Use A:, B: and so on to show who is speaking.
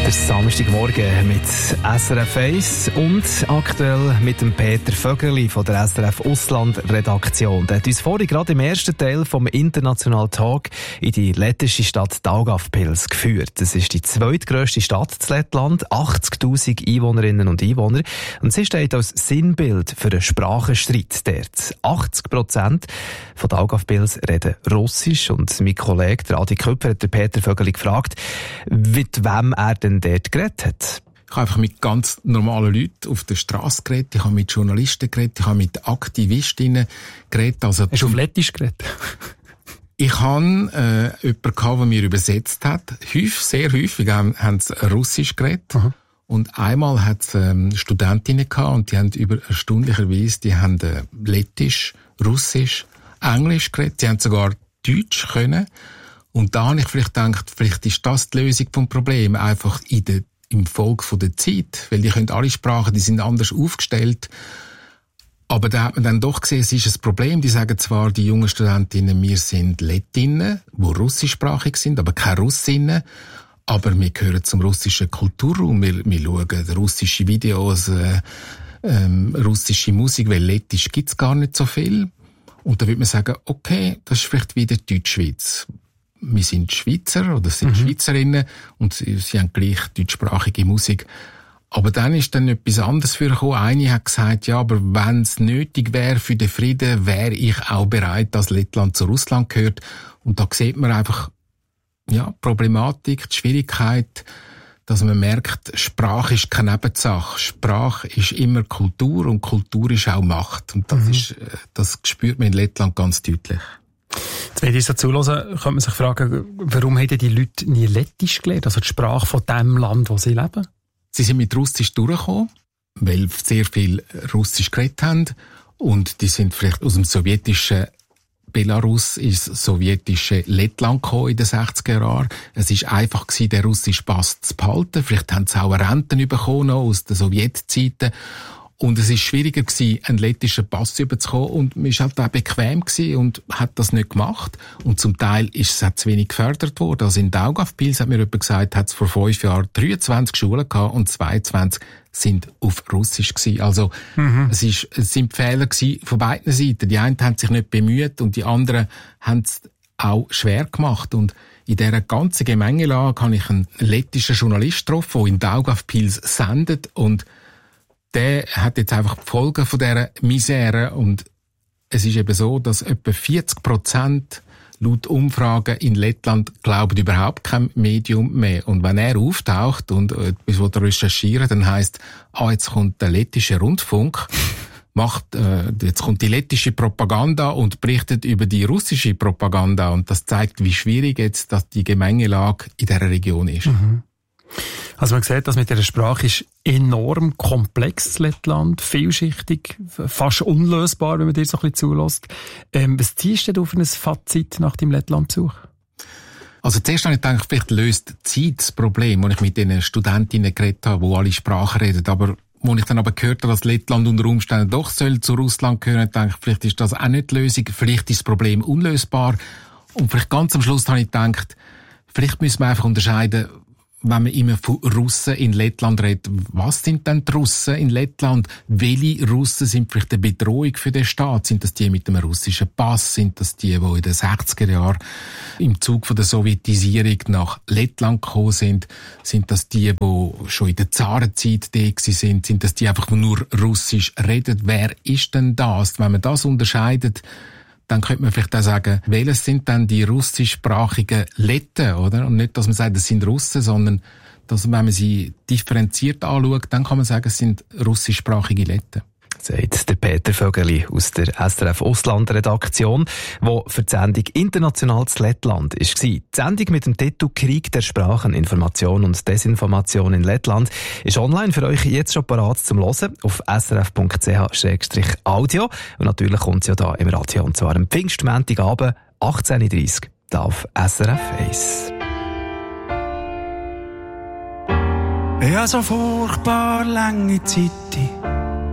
A: Der Samstagmorgen mit SRF 1 und aktuell mit dem Peter Vögeli von der SRF Ausland-Redaktion. Der hat uns vorhin gerade im ersten Teil vom International Talk in die lettische Stadt Daugavpils geführt. Das ist die zweitgrösste Stadt in Lettland, 80'000 Einwohnerinnen und Einwohner. Und sie steht als Sinnbild für einen Sprachenstreit dort. 80% von Daugavpils reden Russisch und mein Kollege, der Adi Köpfer, hat der Peter Vögeli gefragt, mit wem er denn dort geredet hat.
B: Ich habe einfach mit ganz normalen Leuten auf der Straße geredet, ich habe mit Journalisten geredet, ich habe mit Aktivistinnen geredet. Also
C: hast du auf Lettisch geredet?
B: Ich habe jemanden gehabt, der mir übersetzt hat. Sehr häufig haben sie Russisch geredet. Mhm. Und einmal hat es Studentinnen gehabt und die haben erstaunlicherweise, die haben Lettisch, Russisch, Englisch geredet, die haben sogar Deutsch können. Und da habe ich vielleicht gedacht, vielleicht ist das die Lösung vom Problem, einfach im Folge von der Zeit, weil die können alle Sprachen, die sind anders aufgestellt. Aber da hat man dann doch gesehen, es ist ein Problem. Die sagen zwar, die jungen Studentinnen, wir sind Lettinnen, die russischsprachig sind, aber keine Russinnen. Aber wir gehören zum russischen Kulturraum. Wir schauen russische Videos, russische Musik, weil Lettisch gibt's gar nicht so viel. Und da würde man sagen, okay, das ist vielleicht wieder Deutschschweiz. Wir sind Schweizer oder sind Schweizerinnen und sie haben gleich deutschsprachige Musik. Aber dann ist dann etwas anderes vorgekommen. Eine hat gesagt, ja, aber wenn es nötig wäre für den Frieden, wäre ich auch bereit, dass Lettland zu Russland gehört. Und da sieht man einfach, ja, Problematik, die Schwierigkeit, dass man merkt, Sprache ist keine Nebensache. Sprache ist immer Kultur und Kultur ist auch Macht. Und das spürt man in Lettland ganz deutlich.
C: Jetzt, wenn ich so zuhöre, könnte man sich fragen, warum haben die Leute nie Lettisch gelernt, also die Sprache von dem Land, wo sie leben?
B: Sie sind mit Russisch durchgekommen, weil sehr viel Russisch geredet haben und die sind vielleicht aus dem sowjetischen Belarus ins sowjetische Lettland gekommen in den 60er Jahren. Es war einfach gewesen, den russischen Pass zu behalten. Vielleicht haben sie auch Renten bekommen aus den Sowjetzeiten. Und es ist schwieriger gewesen, einen lettischen Pass überzukommen. Und man war halt auch bequem gewesen und hat das nicht gemacht. Und zum Teil ist es zu wenig gefördert worden. Also in Daugavpils, hat mir jemand gesagt, hat es vor 5 Jahren 23 Schulen gehabt und 22 sind auf Russisch gewesen. Also, es sind Fehler gewesen von beiden Seiten. Die einen haben sich nicht bemüht und die anderen haben es auch schwer gemacht. Und in dieser ganzen Gemengelage habe ich einen lettischen Journalist getroffen, der in Daugavpils sendet und der hat jetzt einfach die Folgen von dieser Misere und es ist eben so, dass etwa 40% laut Umfragen in Lettland glauben überhaupt kein Medium mehr. Und wenn er auftaucht und etwas recherchieren, dann heisst, jetzt kommt der lettische Rundfunk, jetzt kommt die lettische Propaganda und berichtet über die russische Propaganda und das zeigt, wie schwierig jetzt dass die Gemengelage in dieser Region ist. Mhm.
C: Also man sieht, dass mit dieser Sprache ist enorm komplex, Lettland, vielschichtig, fast unlösbar, wenn man dir so ein bisschen zulässt. Was ziehst du denn auf ein Fazit nach deinem Lettland-Besuch?
B: Also zuerst habe ich gedacht, vielleicht löst die Zeit das Problem, als ich mit den Studentinnen geredet habe, die alle Sprachen reden. Aber als ich dann aber gehört habe, dass Lettland unter Umständen doch soll zu Russland gehören, dachte ich, vielleicht ist das auch nicht die Lösung, vielleicht ist das Problem unlösbar. Und vielleicht ganz am Schluss habe ich gedacht, vielleicht müssen wir einfach unterscheiden, wenn man immer von Russen in Lettland redet, was sind denn die Russen in Lettland? Welche Russen sind vielleicht eine Bedrohung für den Staat? Sind das die mit dem russischen Pass? Sind das die in den 60er Jahren im Zug von der Sowjetisierung nach Lettland gekommen sind? Sind das die schon in der Zarenzeit da sind? Sind das die einfach, die nur Russisch reden? Wer ist denn das? Wenn man das unterscheidet, dann könnte man vielleicht auch sagen, welches sind dann die russischsprachigen Letten, oder? Und nicht, dass man sagt, das sind Russen, sondern, dass, wenn man sie differenziert anschaut, dann kann man sagen, es sind russischsprachige Letten.
A: Sagt der Peter Vögeli aus der SRF Ausland-Redaktion, der für die Sendung «International zu Lettland» war. Die Sendung mit dem Titel «Krieg der Sprachen, Information und Desinformation in Lettland» ist online für euch jetzt schon parat zum Hören auf srf.ch/audio. Und natürlich kommt sie ja da im Radio, und zwar am Pfingstmontagabend 18:30 Uhr da auf SRF 1.
D: Ich habe so furchtbar lange Zeit